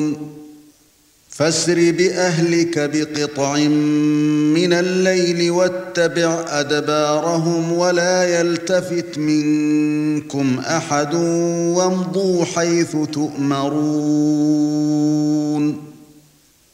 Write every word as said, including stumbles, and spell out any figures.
فَاسْرِ بِأَهْلِكَ بِقِطْعٍ مِنَ اللَّيْلِ وَاتَّبِعْ أَدْبَارَهُمْ وَلَا يَلْتَفِتْ مِنكُمْ أَحَدٌ وَامْضُوا حَيْثُ تُؤْمَرُونَ